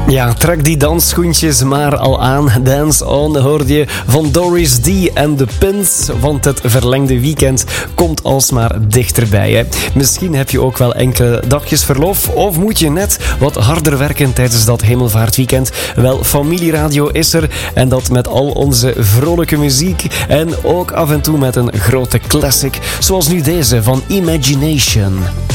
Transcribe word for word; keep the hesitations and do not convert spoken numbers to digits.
Ja, trek die dansschoentjes maar al aan. Dance On hoorde je van Doris D en de Pins, want het verlengde weekend komt alsmaar dichterbij. Hè. Misschien heb je ook wel enkele dagjes verlof of moet je net wat harder werken tijdens dat hemelvaartweekend. Wel, Familieradio is er en dat met al onze vrolijke muziek en ook af en toe met een grote classic, zoals nu deze van Imagination.